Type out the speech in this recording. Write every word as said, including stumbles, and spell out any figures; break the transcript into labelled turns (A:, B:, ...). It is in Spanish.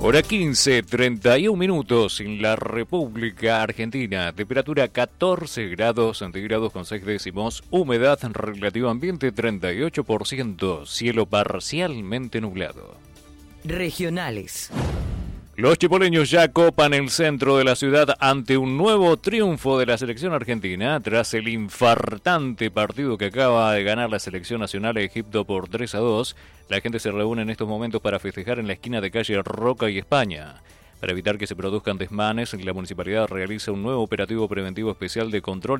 A: Hora quince, treinta y un minutos en la República Argentina. Temperatura catorce grados centígrados con seis décimos. Humedad relativa ambiente treinta y ocho por ciento. Cielo parcialmente nublado.
B: Regionales.
A: Los chipoleños ya copan el centro de la ciudad ante un nuevo triunfo de la selección argentina tras el infartante partido que acaba de ganar la selección nacional de Egipto por tres a dos. La gente se reúne en estos momentos para festejar en la esquina de calle Roca y España. Para evitar que se produzcan desmanes, la municipalidad realiza un nuevo operativo preventivo especial de control